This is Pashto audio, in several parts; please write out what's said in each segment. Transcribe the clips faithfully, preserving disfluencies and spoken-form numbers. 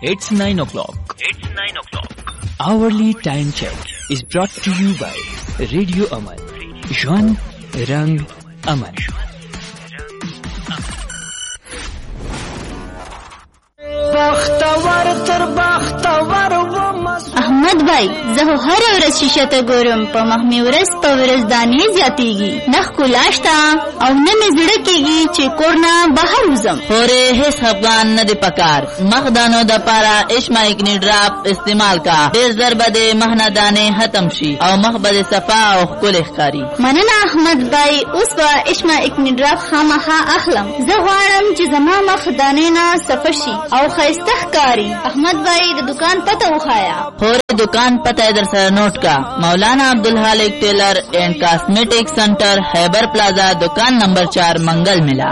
It's nine o'clock. It's nine o'clock. Hourly time check is brought to you by Radio Aman. Juan Rang Aman. احمد بھائی زه هر ورځ شیشه ته ګورم په مخ مې ورځ په ورځ دانې زیاتېږي نه ښکلا شته او نه مې زړه کېږي چې کور نه بهر وځم. پورې هیڅ افغان نه دی پکار مخ دانو د پاره اشما اکنی ډراپ استعمال کا ډېر زر به د مخ نه دانې ختم شي او مخ به صفا او ښکلی ښکاري. مننه احمد بھائی، اوس به اشما اکنی ډراپ خامخا اخلم. زه غواړم چې زما مخ دانې نه صفا شي او ښایسته ښکاري. احمد بھائی د دکان پته وښایه. پورې دکان پته در سره نوٹ کا مولانا عبدالخالق ټیلر اینڈ کاسمیٹک سنٹر خیبر پلازا دکان نمبر چار منگل ملا.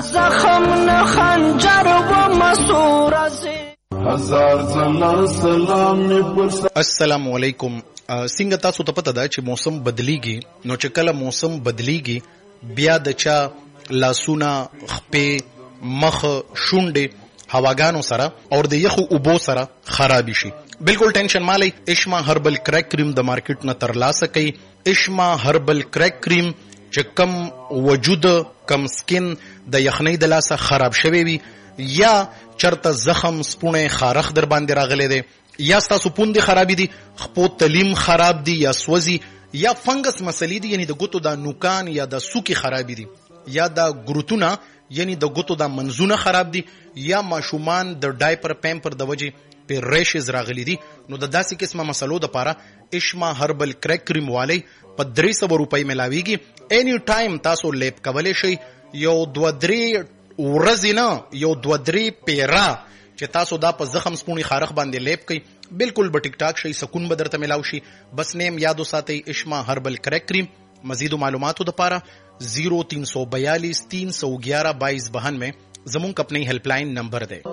السلام علیکم. څنګه تاسو ته پته ده چې موسم بدلیږي، نو چې کله موسم بدلیږي بیا د چا لاسونه، خپې، مخ، شونډې هواګانو سره او د یخو اوبو سره خرابې شي. بالکل ټینشن مالی اشما هربل کریک کریم د مارکیټ نه ترلاسه کوي. اشما هربل کریک کریم چې کم وجود کم سکن د یخنۍ د لاسه خراب شوی وي یا چرته زخم سپونه خارخ در باندې راغلی دی یا ستاسو پوندې خرابې دي، خپو تلیم خراب دي یا سوځي یا فنګس مسلې دي، یعنی د ګوتو د نوکان یا د سوکي خرابې دي یا د ګروتونه یعنی د ګوتو د منځونه خراب دي یا ماشومان د ډایپر پیمپر د وجې په ریشز راغلي دي، نو د داسې قسمه مسلو د پاره اشما هربل کریک کریم والی په درې سوه روپۍ ملاویږي. اینی ټایم تاسو لیپ کولی شئ. یو دوه درې ورځې نه یو دوه درې پیرا چې تاسو دا په زخم سپونی خارخ باندې لیپ کوي بالکل به ټیک ټاک شي، سکون به درته ملاو شي. بس نیم یادو ساتئ اشما هربل کریک کریم. مزید معلوماتو د پاره زیرو تین سو بیالیس تین سو گیارہ بائیس بہانوے زمونږ اپنی هیلپ لاین نمبر دی.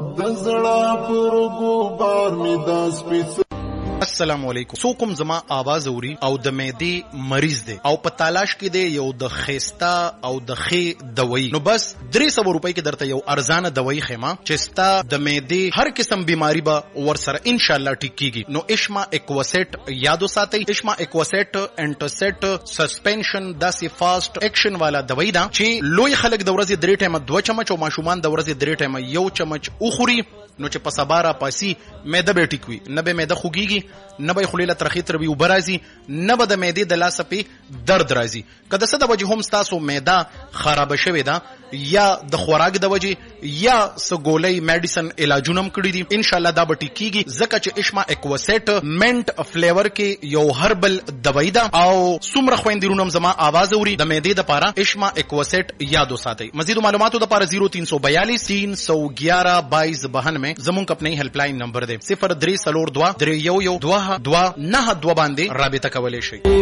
السلام علیکم. سو کوم زما आवाज اوري او د معدې مریض دی او په تلاش کې دی یو د خيستا او د خې دوايي، نو بس درې سوه روپۍ کې درته یو ارزانه دوايي خېما چې ستا د معدې هر قسم بیماری به ورسره ان شاء الله ټیک کیږي. نو اشما اکواسیټ یادو ساتئ. اشما اکواسیټ انټرسیټ سسپنشن داسې فاست اکشن والا دوايي ده چې لوی خلک د ورځې درې ټیمه دوه چمچ او ماشومان د ورځې درې ټیمه یو چمچ وخوري، نو چې په سبا را پاسي معده به ټیک وي، نه به معده خوږیږي، نه به خلیله ترخی تروي اوبه راځي، نه به د معدې د لاسه پې درد راځي. که د څه د وجې هم ستاسو معده خرابه شوې ده یا د خوراک د وجې یا څه ګولۍ میډیسن علاجونه هم کړي دي، انشاءالله دا به ټیک کیږي ځکه چې اشما اکواسیټ منټ فلیور کې یو هربل دوايي ده. او څومره خویندې رونه هم زما آواز اوري د معدې دپاره اشما اکواسیټ یادو ساتئ. مزید معلوماتو دپاره زیرو تین سو بیالیس تین سو گیارہ بائیس بہانوے زمونږ اپنی هیلپ لاین نمبر دی. صفر درې څلور دوه درې یو یو دوه دوه نهه دوه باندې رابطه کولی شئ.